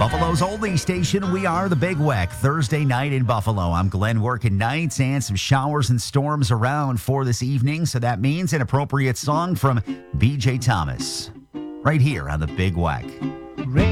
Buffalo's only station, we are the Big Weck. Thursday night in Buffalo. I'm Glenn working nights and some showers and storms around for this evening. So that means an appropriate song from BJ Thomas right here on the Big Weck.